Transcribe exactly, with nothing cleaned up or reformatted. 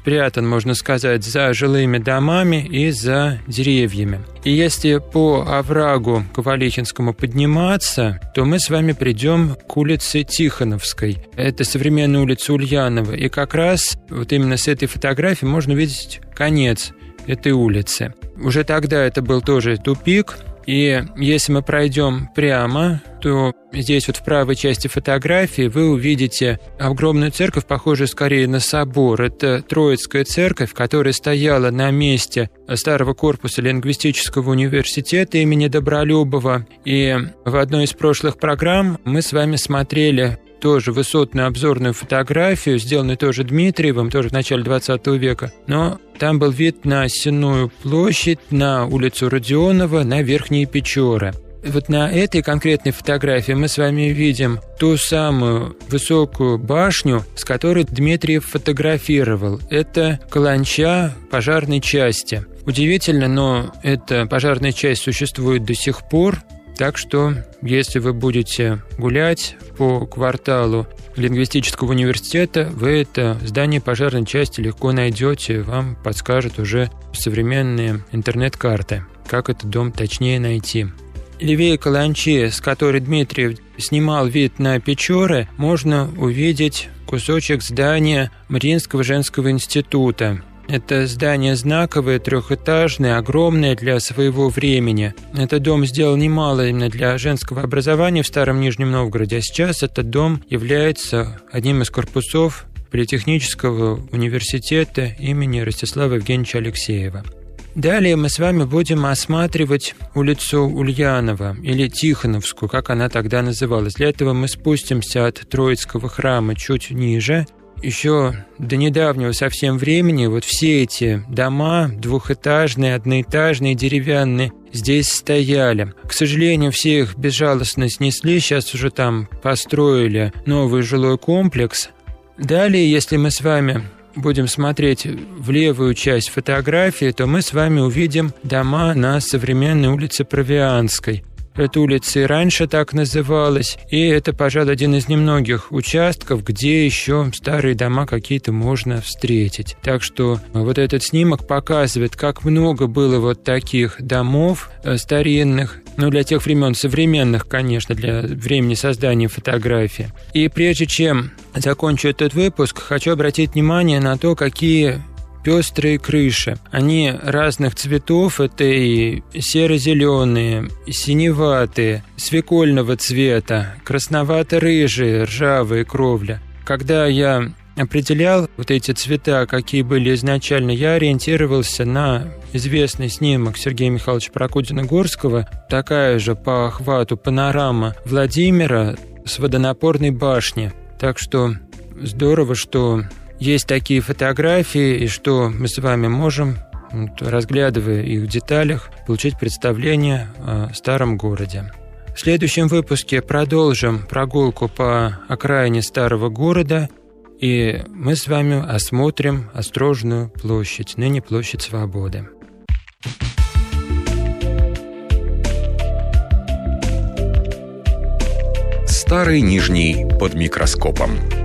спрятан, можно сказать, за жилыми домами и за деревьями. И если по оврагу Ковалихинскому подниматься, то мы с вами придем к улице Тихоновской. Это современная улица Ульянова. И как раз вот именно с этой фотографии можно увидеть конец этой улицы. Уже тогда это был тоже тупик. И если мы пройдем прямо, то здесь вот в правой части фотографии вы увидите огромную церковь, похожую скорее на собор. Это Троицкая церковь, которая стояла на месте старого корпуса лингвистического университета имени Добролюбова. И в одной из прошлых программ мы с вами смотрели тоже высотную обзорную фотографию, сделанную тоже Дмитриевым, тоже в начале двадцатого века. Но там был вид на Сенную площадь, на улицу Родионова, на Верхние Печоры. Вот на этой конкретной фотографии мы с вами видим ту самую высокую башню, с которой Дмитриев фотографировал. Это каланча пожарной части. Удивительно, но эта пожарная часть существует до сих пор. Так что, если вы будете гулять по кварталу лингвистического университета, вы это здание пожарной части легко найдете, вам подскажут уже современные интернет-карты, как этот дом точнее найти. Левее каланчи, с которой Дмитриев снимал вид на Печоры, можно увидеть кусочек здания Мариинского женского института. Это здание знаковое, трехэтажное, огромное для своего времени. Этот дом сделал немало именно для женского образования в Старом Нижнем Новгороде, а сейчас этот дом является одним из корпусов Политехнического университета имени Ростислава Евгеньевича Алексеева. Далее мы с вами будем осматривать улицу Ульянова, или Тихоновскую, как она тогда называлась. Для этого мы спустимся от Троицкого храма чуть ниже. Еще до недавнего совсем времени вот все эти дома, двухэтажные, одноэтажные, деревянные, здесь стояли. К сожалению, все их безжалостно снесли, сейчас уже там построили новый жилой комплекс. Далее, если мы с вами будем смотреть в левую часть фотографии, то мы с вами увидим дома на современной улице Провианской. Эта улица и раньше так называлась, и это, пожалуй, один из немногих участков, где еще старые дома какие-то можно встретить. Так что вот этот снимок показывает, как много было вот таких домов старинных, ну, для тех времен современных, конечно, для времени создания фотографии. И прежде чем закончу этот выпуск, хочу обратить внимание на то, какие пестрые крыши. Они разных цветов, это и серо-зеленые, и синеватые, свекольного цвета, красновато-рыжие, ржавые кровля. Когда я определял вот эти цвета, какие были изначально, я ориентировался на известный снимок Сергея Михайловича Прокудина-Горского, такая же по охвату панорама Владимира с водонапорной башни. Так что здорово, что есть такие фотографии, и что мы с вами можем, разглядывая их в деталях, получить представление о старом городе. В следующем выпуске продолжим прогулку по окраине старого города, и мы с вами осмотрим Острожную площадь, ныне Площадь Свободы. Старый Нижний под микроскопом.